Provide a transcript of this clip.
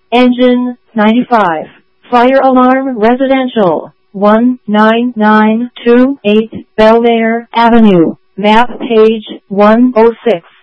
Engine 95. Fire alarm residential. 19928 Belvedere Avenue. Map page 106.